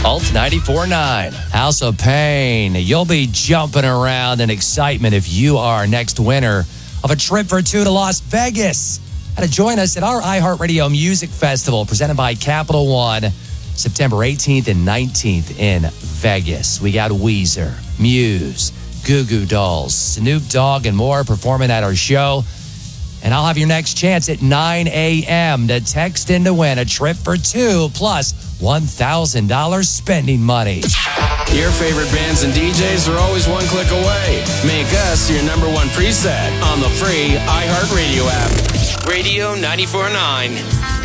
Alt 94.9, House of Pain. You'll be jumping around in excitement if you are next winner of a trip for two to Las Vegas. And to join us at our iHeartRadio Music Festival presented by Capital One, September 18th and 19th in Vegas. We got Weezer, Muse, Goo Goo Dolls, Snoop Dogg, and more performing at our show. And I'll have your next chance at 9 a.m. to text in to win a trip for two plus $1,000 spending money. Your favorite bands and DJs are always one click away. Make us your number one preset on the free iHeartRadio app. Radio 94.9.